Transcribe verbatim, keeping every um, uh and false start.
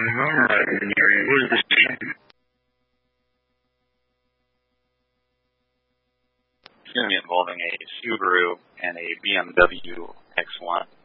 Alright, who's the same? It's going to be involving a Subaru and a B M W X one.